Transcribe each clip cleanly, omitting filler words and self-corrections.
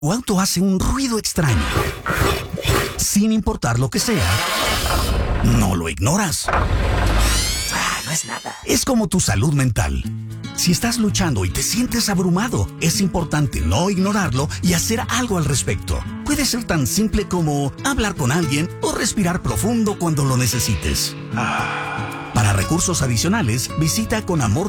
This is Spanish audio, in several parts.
Tu auto hace un ruido extraño. Sin importar lo que sea, no lo ignoras. No es nada. Es como tu salud mental. Si estás luchando y te sientes abrumado, es importante no ignorarlo y hacer algo al respecto. Puede ser tan simple como hablar con alguien o respirar profundo cuando lo necesites. Para recursos adicionales, visita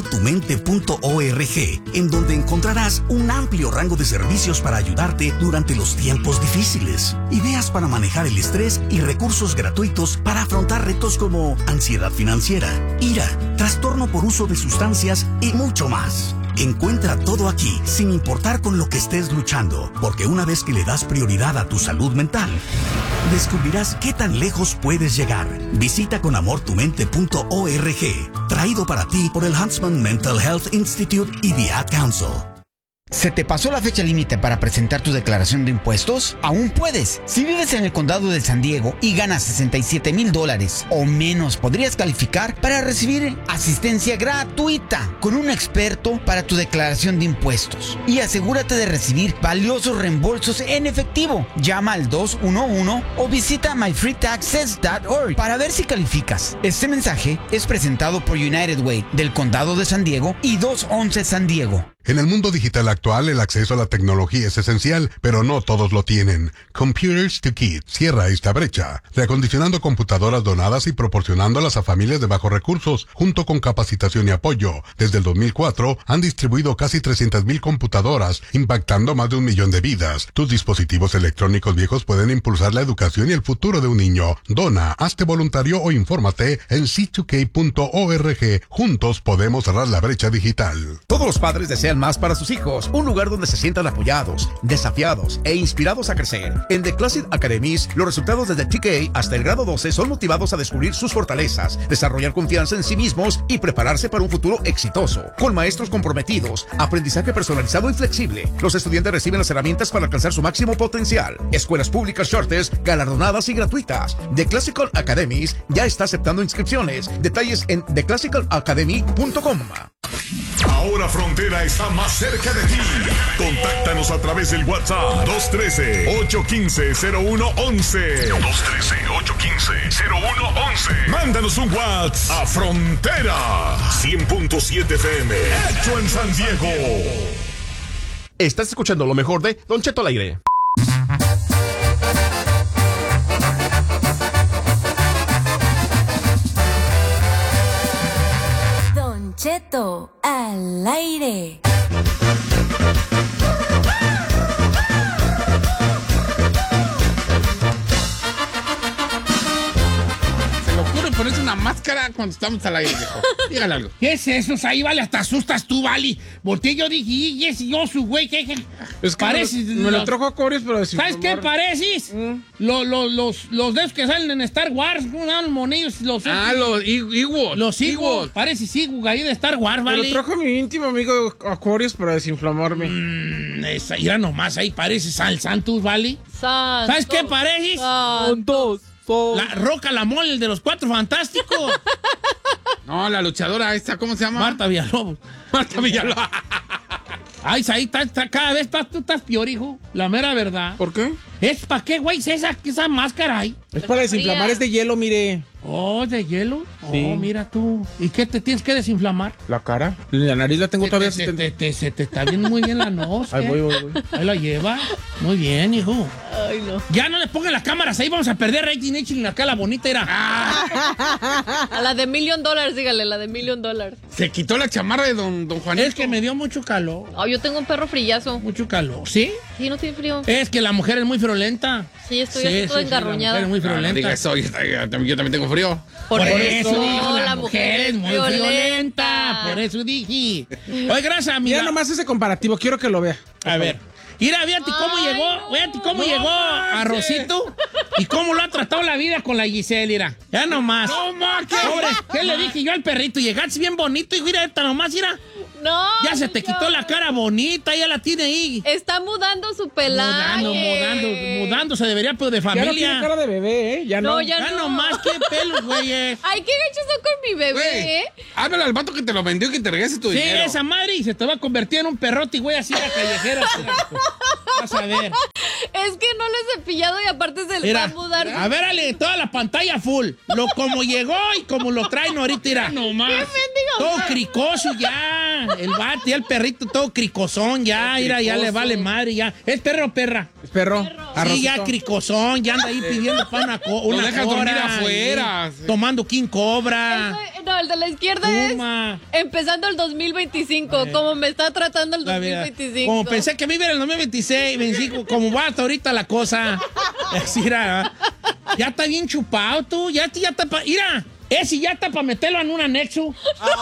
conamortumente.org, en donde encontrarás un amplio rango de servicios para ayudarte durante los tiempos difíciles. Ideas para manejar el estrés y recursos gratuitos para afrontar retos como ansiedad financiera, ira, trastorno por uso de sustancias y mucho más. Encuentra todo aquí, sin importar con lo que estés luchando, porque una vez que le das prioridad a tu salud mental, descubrirás qué tan lejos puedes llegar. Visita conamortumente.org, traído para ti por el Huntsman Mental Health Institute y The Ad Council. ¿Se te pasó la fecha límite para presentar tu declaración de impuestos? Aún puedes. Si vives en el condado de San Diego y ganas $67,000 o menos, podrías calificar para recibir asistencia gratuita con un experto para tu declaración de impuestos. Y asegúrate de recibir valiosos reembolsos en efectivo. Llama al 211 o visita myfreetaxes.org para ver si calificas. Este mensaje es presentado por United Way del condado de San Diego y 211 San Diego. En el mundo digital actual, el acceso a la tecnología es esencial, pero no todos lo tienen. Computers to Kids cierra esta brecha, reacondicionando computadoras donadas y proporcionándolas a familias de bajos recursos, junto con capacitación y apoyo. Desde el 2004, han distribuido casi 300,000 computadoras, impactando más de 1 millón de vidas. Tus dispositivos electrónicos viejos pueden impulsar la educación y el futuro de un niño. Dona, hazte voluntario o infórmate en c2k.org. Juntos podemos cerrar la brecha digital. Todos los padres desean más para sus hijos, un lugar donde se sientan apoyados, desafiados e inspirados a crecer. En The Classic Academies, los resultados desde TK hasta el grado 12 son motivados a descubrir sus fortalezas, desarrollar confianza en sí mismos y prepararse para un futuro exitoso. Con maestros comprometidos, aprendizaje personalizado y flexible, los estudiantes reciben las herramientas para alcanzar su máximo potencial. Escuelas públicas Charters, galardonadas y gratuitas. The Classical Academies ya está aceptando inscripciones. Detalles en theclassicalacademy.com. Ahora Frontera está más cerca de ti. Contáctanos a través del WhatsApp 213-815-0111. 213-815-0111. Mándanos un WhatsApp a Frontera 100.7 FM. Hecho en San Diego. Estás escuchando lo mejor de Don Cheto al aire. Don Cheto al aire. Se le ocurre ponerse una máscara cuando estamos al aire, viejo. Dígale algo. ¿Qué es eso? Ahí, vale, hasta asustas tú, vale. Volteé, yo dije, y ese yo, su güey, ¿qué? Es que pareces, me lo trajo a Corios, pero ¿sabes qué pareces? Los de esos que salen en Star Wars, unos monillos, los Ewoks. Los Ewoks. Pareces Ewok ahí de Star Wars, vale. Me lo trajo mi íntimo amigo Aquarius para desinflamarme. Mira nomás, ahí pareces al Santos, vale. ¿Sabes qué pareces? Santos. La Roca la Mole, el de los Cuatro Fantásticos. No, la luchadora esta, ¿cómo se llama? Marta Villalobos. Marta Villalobos. Ay, ahí está, cada vez tú estás peor, hijo. La mera verdad. ¿Por qué? ¿Es para qué, güey? Esa máscara ahí. Es para desinflamar, es de hielo, mire. Oh, ¿de hielo? Sí. Oh, mira tú. ¿Y qué te tienes que desinflamar? La cara. La nariz la tengo todavía. Se te está viendo muy bien la nose. Ahí voy. Ahí la lleva. Muy bien, hijo. Ay, no. Ya no le pongan las cámaras ahí, vamos a perder rating. Échenle acá la bonita, era. A la de $1 million, dígale, la de $1 million. Se quitó la chamarra de don Juanito. Es que me dio mucho calor. Oh, yo tengo un perro frillazo. Mucho calor, ¿sí? Sí, no tiene frío. Es que la mujer es muy friolenta. Sí, estoy así toda engarruñada. La mujer es muy No friolenta. diga eso, yo también tengo frío. Por eso, no, la mujer es muy friolenta. Por eso dije. Oye, gracias, amiga. Mira nomás ese comparativo, quiero que lo vea. A ver. Mira, fíjate cómo llegó Arrocito y cómo lo ha tratado la vida con la Giselle, mira. Ya nomás. No, ma, Pobre, ¿qué le dije yo al perrito? Llegaste bien bonito y mira, esta nomás, mira. No, Ya se te quitó la cara bonita, ya la tiene ahí. Está mudando su pelaje. Mudando, se debería, pero de Ya no tiene familia. cara de bebé, ¿eh? Ya no. Ya no. nomás, qué pelos, güey. Ay, qué gachos son con mi bebé, Güey, háblale al vato que te lo vendió y que te regrese tu Sí, dinero. esa madre, y se te va a convertir en un perrote, güey, así la callejera. Vas a ver. Es que no lo he cepillado y aparte se le va a mudar. A ver, Ale, toda la pantalla full. Como llegó y como lo traen ahorita, mira. ¿Qué Todo cricoso ya. El vato, ya el perrito todo cricosón, ya. Mira, ya le vale madre, ya. ¿Es perro o perra? Es perro. Sí, ya cricosón, ya anda ahí pidiendo para una dejas cobra, dormir afuera. tomando King Cobra. No, el de la izquierda Puma. es empezando el 2025, como me está tratando el La vida. 2025. Como pensé que me iba en el 2026, 25, como va hasta ahorita la cosa. Así era, ya está bien chupado tú, ya está para... Mira, ese ya está para meterlo en un anexo.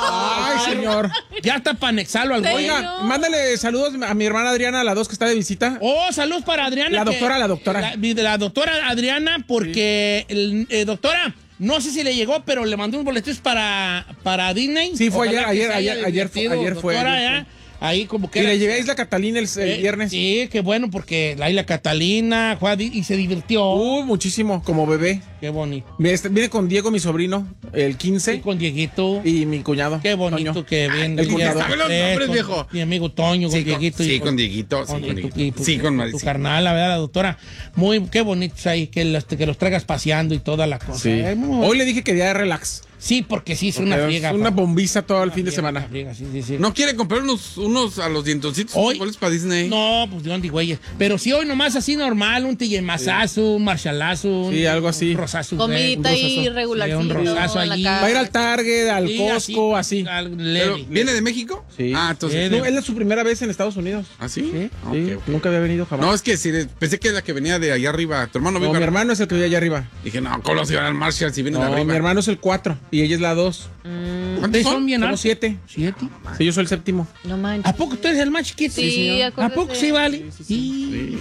Ay, señor. Ya está para anexarlo al güey. Oiga, mándale saludos a mi hermana Adriana, la 2 que está de visita. Oh, salud para Adriana. La doctora. La doctora Adriana, porque, doctora, no sé si le llegó, pero le mandó unos boletos para Disney. Sí, fue Ojalá que se haya ayer divertido, fue. doctora, Ayer ya. Ahí como que Y era- le llevé a Isla Catalina el viernes. Sí, qué bueno, porque la Isla Catalina fue y se divirtió. Muchísimo, como bebé. Qué bonito. Viene con Diego, mi sobrino, el 15. Y con Dieguito. Y mi cuñado. Qué bonito Toño. que viene. El cuñado. Sabe los nombres, viejo. Mi amigo Toño, con Dieguito. Sí, con Dieguito. Sí, con tu Maricita. carnal, la verdad, la doctora. Qué bonitos ahí, que los traigas paseando y toda la cosa. Sí. Hoy le dije que día de relax. Sí, porque sí, es una friega. Es una bombiza todo el fin de friega, semana. friega, sí. ¿No quiere comprar unos a los dientoncitos Hoy- boletos para Disney? No, pues de dónde, güey. Pero sí, hoy nomás así normal, un tillemazazo, un marshalazo. Sí, algo así. Un rosazo. Comidita güey. ahí regularcito. Sí, un rosazo en la allí. casa. Va a ir al Target, al Sí, Costco, así. Leve. ¿Viene de México? Sí. Ah, entonces. Sí, No, él es su primera vez en Estados Unidos. ¿Ah, sí? Sí, nunca había venido jamás. No, es que sí, pensé que era la que venía de allá arriba. Tu hermano No, vive mi hermano es el que vive allá arriba. Dije, no, ¿cómo se van al Marshall si viene de No, arriba? mi hermano es el 4 y ella es la 2. ¿Ustedes son bien Somos altos? 7. ¿7? Sí, yo soy el séptimo. No manches. ¿A poco tú eres el más chiquito? Sí, señor. ¿A acuérdese. poco sí vale? Sí.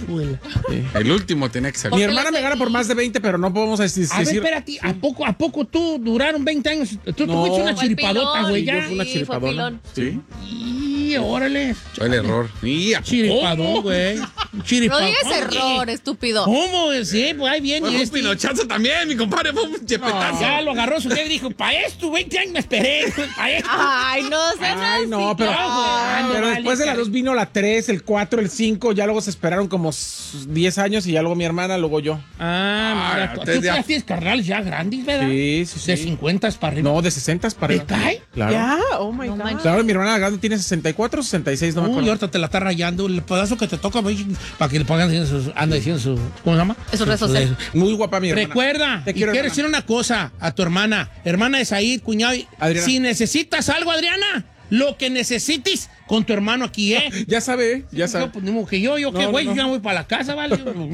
El último tenía que salir. Mi hermana me gana por más de 20, pero no podemos decir. A ver, espérate, ¿a poco tú duraron 20 años? Tú No. fuiste una Fue el chiripadota, pilón. güey, Yo ya. fui una Sí, chiripadona. fue pilón. Sí, Y órale. fue el error. Y ¿a Chiripadón, güey. No Chiripadón. digas error, estúpido. ¿Cómo? Sí, pues ahí viene. Fue y un pinochazo también, mi compadre, fue un chepetazo. Ya lo agarró su jefe y dijo, para esto, 20 años me esperé. Pa' esto. Ay, no sean Ay, así. no, pero, pero vale, después de la cari- 2 vino la 3, el 4, el 5, ya luego se esperaron como 10 años y ya luego mi hermana, luego yo. Mira, tú ustedes ya- ya tienes carnales ya grandes, ¿verdad? Sí, sí, sí. De 50 para arriba. No, de 60 para ¿Te arriba. cae? Claro. Oh my No God. manches. Claro, mi hermana grande tiene 64, 66, no me Uy, acuerdo. ahorita te la está rayando. El pedazo que te toca, güey, para que le pongan anda diciendo su. ¿Cómo se llama? Eso, redes sociales. Muy guapa mi hermana. Recuerda, Te y quiero, quiero hermana. decir una cosa a tu hermana de Said, cuñado. Adriana. Si necesitas algo, Adriana, lo que necesites con tu hermano aquí, ¿eh? Ya sabe, ya Yo, sabe. pues, ni modo que yo No, qué, güey, no. yo ya voy para la casa, ¿vale?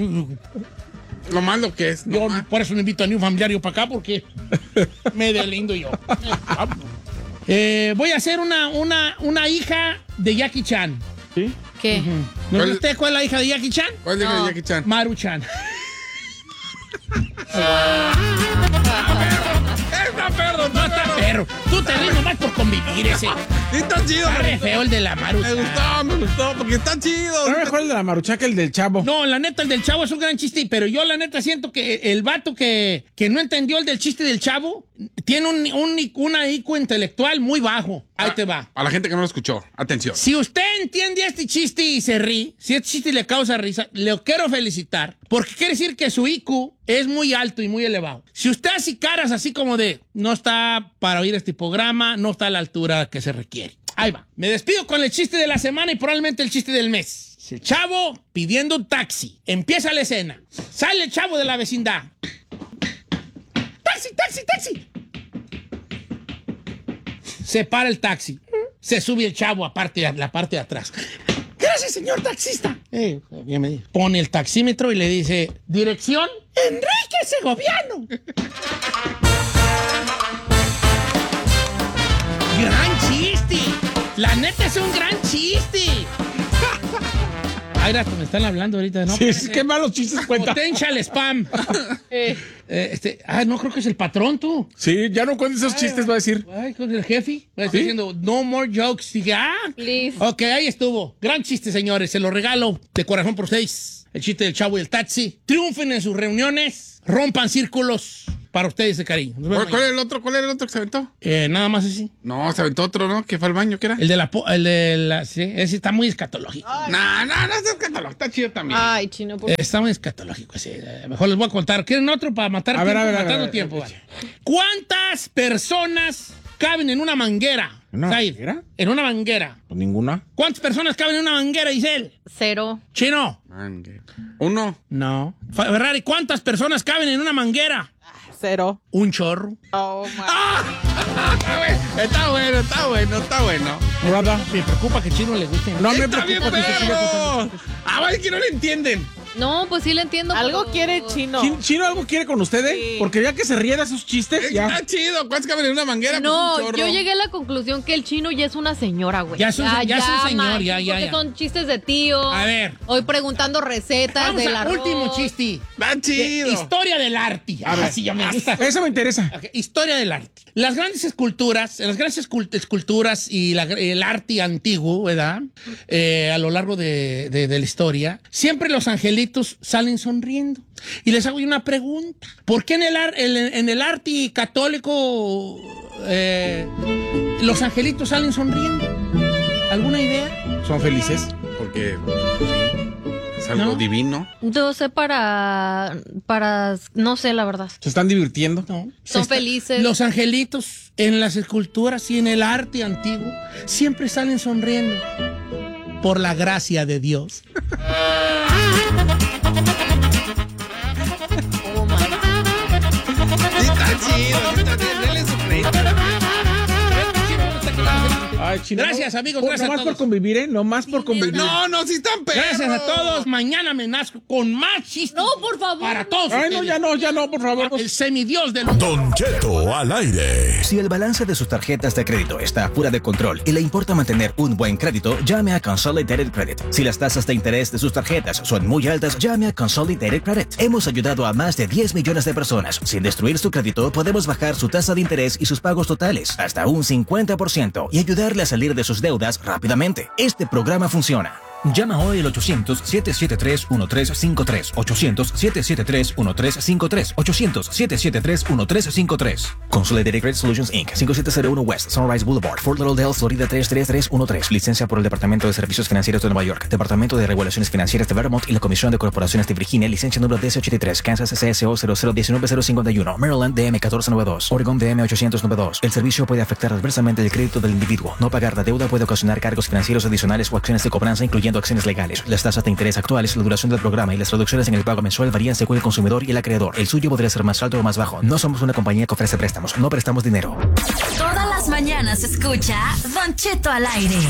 Lo malo que es. Yo por eso no invito a ni un familiario para acá porque me deslindo yo. Voy a hacer una hija de Jackie Chan. ¿Sí? ¿Qué? ¿No ¿Cuál? usted cuál es la hija de Jackie Chan? ¿Cuál dijo No. Jackie Chan? Maru Chan. ¡Está perro! No está perro. Tú te ríes nomás por convivir ese. Sí, está chido. Está re feo el de la Maru Me Chan. gustó, porque está chido. No, mejor el de la Maruchan que el del chavo. No, la neta, el del chavo es un gran chiste, pero yo la neta siento que el vato que no entendió el del chiste del chavo tiene una IQ intelectual muy bajo. Ahí te va. A la gente que no lo escuchó, atención. Si usted entiende este chiste y se ríe, si este chiste le causa risa, le quiero felicitar, porque quiere decir que su IQ es muy alto y muy elevado. Si usted hace caras así como de, no está para oír este programa, no está a la altura que se requiere. Ahí va. Me despido con el chiste de la semana y probablemente el chiste del mes. El chavo pidiendo un taxi. Empieza la escena. Sale el chavo de la vecindad. ¡Taxi, taxi, taxi! Se para el taxi. Se sube el chavo a la parte de atrás. Gracias, señor taxista. Pone el taxímetro y le dice, dirección, Enrique Segoviano. Gran chiste. La neta es un gran chiste. Ay, me están hablando ahorita, ¿no? Sí, qué malos chistes cuenta. Potential spam. No creo que es el patrón, tú. Sí, ya no cuentes esos chistes, va a decir. Ay, con el jefe. Va a estar diciendo, no more jokes. Dije, Please. Ok, ahí estuvo. Gran chiste, señores. Se lo regalo de corazón por 6. El chiste del Chavo y el Taxi. Triunfen en sus reuniones. Rompan círculos para ustedes de cariño. ¿Cuál era el otro? ¿Cuál era el otro que se aventó? Nada más así. No, se aventó otro, ¿no? Que fue al baño, ¿qué era? El de la sí, ese está muy escatológico. No es escatológico, está chido también. Ay, chino, por Está muy escatológico, sí. Mejor les voy a contar. ¿Quieren otro para matar tiempo? Matando tiempo. Vale. ¿Cuántas personas caben en una manguera? ¿Una Zaid? manguera? En una manguera. Pues ninguna. ¿Cuántas personas caben en una manguera, Isel? 0. Chino. 1. No. Ferrari, ¿cuántas personas caben en una manguera? 0. Un chorro. Oh, my. Está bueno. Nada. Me preocupa que Chino le guste. No me ¡Está bien, preocupa que se siga perro! Es que no le entienden. No, pues sí le entiendo. Algo pero- quiere Chino. ¿Chino algo quiere con ustedes? Sí. Porque ya que se ríe de esos chistes, ya. Está chido. ¿Cuántos caben en una manguera? No, Pues un chorro. yo llegué a la conclusión que el chino ya es una señora, güey. Ya es un señor, man, ya. Porque son chistes de tío. A ver. Hoy preguntando recetas Vamos del al arroz. último chiste. Está chido. Historia del arte. Así ya me gusta. Eso me interesa. Ok, historia del arte. Las grandes esculturas y el arte antiguo, ¿verdad? A lo largo de la historia, siempre los angelitos salen sonriendo. Y les hago yo una pregunta. ¿Por qué en el arte católico los angelitos salen sonriendo? ¿Alguna idea? Son felices. Porque es algo ¿No? divino. Yo sé para, no sé la verdad. Se están divirtiendo. No. Son felices. Los angelitos en las esculturas y en el arte antiguo siempre salen sonriendo por la gracia de Dios. Sí, está chido. Denle su crédito. Ay, Chino. Gracias, amigos, Por- gracias a Nomás por todos. convivir, ¿eh? Nomás por convivir. No, sí están perros. Gracias a todos. Mañana me nazco con más chistes. No, por favor. Para todos. Ay, no, ustedes. ya no, por favor. El semidios del... Don Cheto al aire. Si el balance de sus tarjetas de crédito está fuera de control y le importa mantener un buen crédito, llame a Consolidated Credit. Si las tasas de interés de sus tarjetas son muy altas, llame a Consolidated Credit. Hemos ayudado a más de 10 millones de personas. Sin destruir su crédito, podemos bajar su tasa de interés y sus pagos totales hasta un 50% y ayudarle a salir de sus deudas rápidamente. Este programa funciona. Llama hoy al 800-773-1353. 800-773-1353. 800-773-1353. Consolidated Credit Solutions Inc. 5701 West Sunrise Boulevard, Fort Lauderdale, Florida 33313. Licencia por el Departamento de Servicios Financieros de Nueva York, Departamento de Regulaciones Financieras de Vermont y la Comisión de Corporaciones de Virginia. Licencia número DC83. Kansas CSO 0019051. Maryland DM 1492. Oregon DM 892. El servicio puede afectar adversamente el crédito del individuo. No pagar la deuda puede ocasionar cargos financieros adicionales o acciones de cobranza, incluyendo acciones legales. Las tasas de interés actuales, la duración del programa y las reducciones en el pago mensual varían según el consumidor y el acreedor. El suyo podría ser más alto o más bajo. No somos una compañía que ofrece préstamos. No prestamos dinero. Todas las mañanas escucha Don Cheto al aire.